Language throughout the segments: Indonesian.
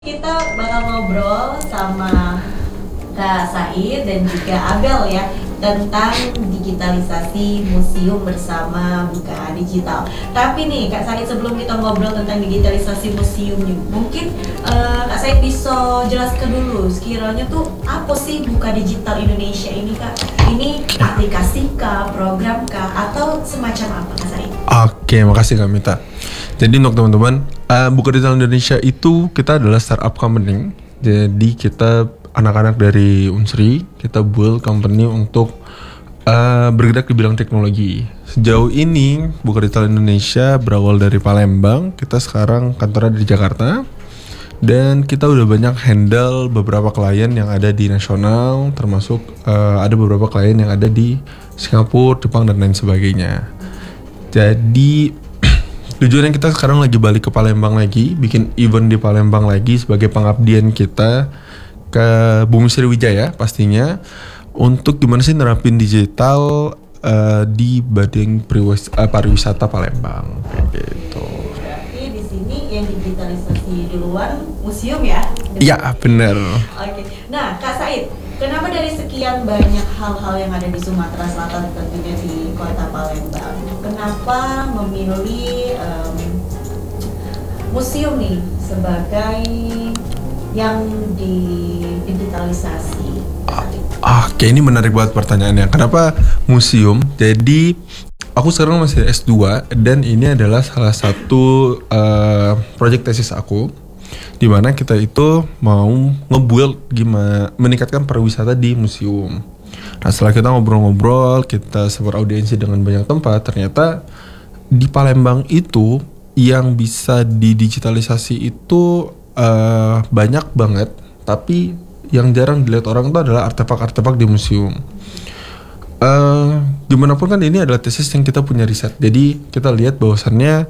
Kita bakal ngobrol sama Kak Said dan juga Abel ya tentang digitalisasi museum bersama Buka Digital. Tapi nih Kak Said, sebelum kita ngobrol tentang digitalisasi museum nih, mungkin Kak Said bisa jelaskan dulu sekiranya tuh apa sih Buka Digital Indonesia ini Kak? Ini aplikasi kah, program kah, atau semacam apa Kak Said? Oke, makasih Kak Mita. Jadi untuk teman-teman, Buka Digital Indonesia itu kita adalah startup company. Jadi kita anak-anak dari Unsri, kita build company untuk bergerak di bidang teknologi. Sejauh ini Buka Digital Indonesia berawal dari Palembang. Kita sekarang kantornya di Jakarta. Dan kita udah banyak handle beberapa klien yang ada di nasional, termasuk ada beberapa klien yang ada di Singapura, Jepang, dan lain sebagainya. Jadi tujuannya kita sekarang lagi balik ke Palembang lagi, bikin event di Palembang lagi sebagai pengabdian kita ke Bumi Sriwijaya pastinya, untuk gimana sih nerapin digital di bidang pariwisata Palembang gitu. Berarti di sini yang digitalisasi duluan museum ya? Iya benar. Oke. Nah Kak Said, kenapa dari sekian banyak hal-hal yang ada di Sumatera Selatan, tentunya di Kota Palembang, kenapa memilih museum nih sebagai yang digitalisasi? Oke, ini menarik banget pertanyaannya. Kenapa museum? Jadi aku sekarang masih S2 dan ini adalah salah satu project tesis aku, di mana kita itu mau nge-build gimana meningkatkan pariwisata di museum. Nah setelah kita ngobrol-ngobrol, kita beraudiensi dengan banyak tempat, ternyata di Palembang itu yang bisa didigitalisasi itu banyak banget, tapi yang jarang dilihat orang itu adalah artefak-artefak di museum. Gimana pun kan ini adalah tesis yang kita punya riset, jadi kita lihat bahwasannya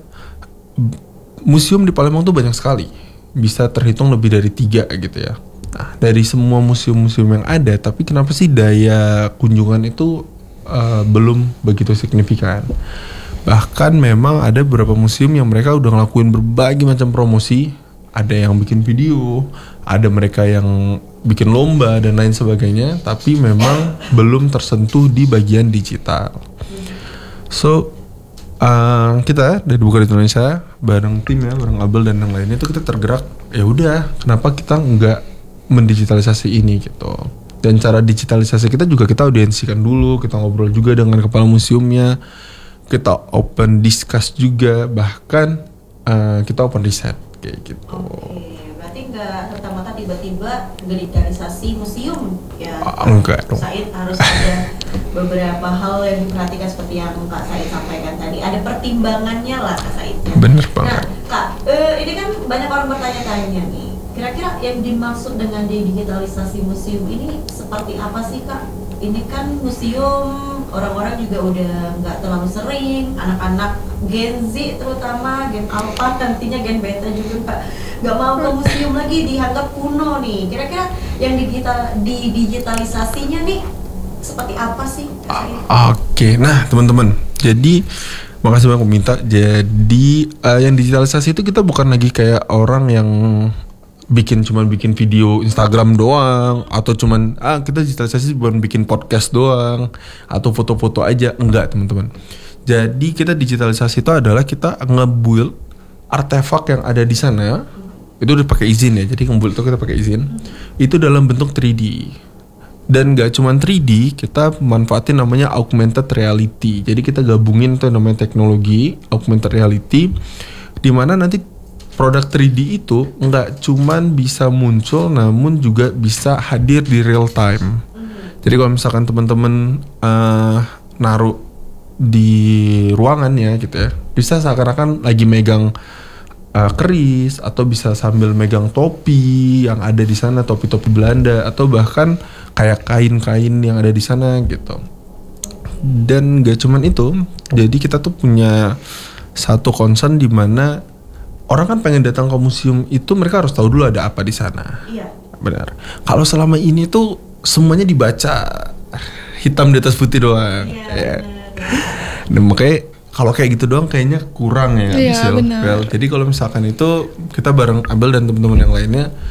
museum di Palembang tuh banyak sekali, bisa terhitung lebih dari 3 gitu ya. Nah, dari semua museum-museum yang ada, tapi kenapa sih daya kunjungan itu belum begitu signifikan? Bahkan memang ada beberapa museum yang mereka udah ngelakuin berbagai macam promosi. Ada yang bikin video, ada mereka yang bikin lomba dan lain sebagainya, tapi memang belum tersentuh di bagian digital. So kita dari Buka Digital Indonesia bareng tim ya, bareng Abel dan yang lainnya itu kita tergerak, ya udah kenapa kita nggak mendigitalisasi ini gitu. Dan cara digitalisasi kita juga kita audiensikan dulu, kita ngobrol juga dengan kepala museumnya, kita open discuss juga, bahkan kita open riset kayak gitu. Oke, berarti nggak serta-merta tiba-tiba digitalisasi museum ya? Enggak dong. Said harus ada beberapa hal yang diperhatikan seperti yang Kak Said sampaikan tadi. Ada pertimbangannya lah Kak Said. Bener banget. Nah Kak, ini kan banyak orang bertanya-tanya nih. Kira-kira yang dimaksud dengan digitalisasi museum ini seperti apa sih Kak? Ini kan museum, orang-orang juga udah nggak terlalu sering, anak-anak Gen Z terutama, Gen Alpha, nantinya Gen Beta juga nggak mau ke museum lagi, dianggap kuno nih. Kira-kira yang digitalisasinya nih seperti apa sih? Oke, nah teman-teman, jadi makasih banyak minta. Jadi yang digitalisasi itu kita bukan lagi kayak orang yang cuman bikin video Instagram doang, atau cuman kita digitalisasi bukan bikin podcast doang atau foto-foto aja, enggak teman-teman. Jadi kita digitalisasi itu adalah kita nge-build artefak yang ada di sana, itu udah pakai izin ya. Jadi nge-build itu kita pakai izin, itu dalam bentuk 3D. Dan gak cuman 3D, kita manfaatin namanya augmented reality. Jadi kita gabungin tuh namanya teknologi augmented reality, dimana nanti produk 3D itu nggak cuman bisa muncul, namun juga bisa hadir di real time. Jadi kalau misalkan teman-teman naruh di ruangannya gitu ya, bisa seakan-akan lagi megang keris, atau bisa sambil megang topi yang ada di sana, topi-topi Belanda, atau bahkan kayak kain-kain yang ada di sana gitu. Dan nggak cuman itu, jadi kita tuh punya satu concern di mana orang kan pengen datang ke museum itu, mereka harus tahu dulu ada apa di sana. Iya. Benar. Kalau selama ini tuh semuanya dibaca hitam di atas putih doang. Iya. Ya. Dan makanya kalau kayak gitu doang kayaknya kurang ya, Iya, Sil. benar. Well, jadi kalau misalkan itu kita bareng Abel dan teman-teman yang lainnya